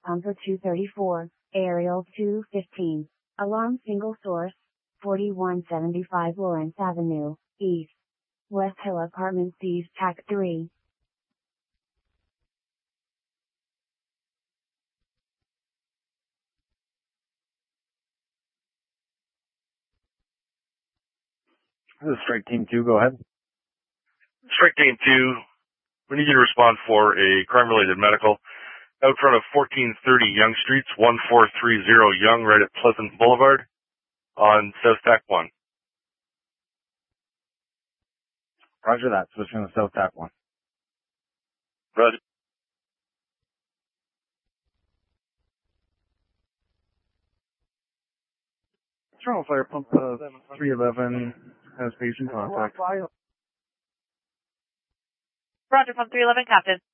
Pumper 234, Aerial 215. Alarm single source, 4175 Lawrence Avenue, East. West Hill Apartments East TAC 3. This is Strike Team 2, go ahead. Strike Team 2, we need you to respond for a crime-related medical out front of 1430 Young Streets, 1430 Young, right at Pleasant Boulevard on South TAC 1. Roger that, switching to South TAC 1. Roger. Toronto Fire Pump 311 has patient contact. Roger, Pump 311, Captain.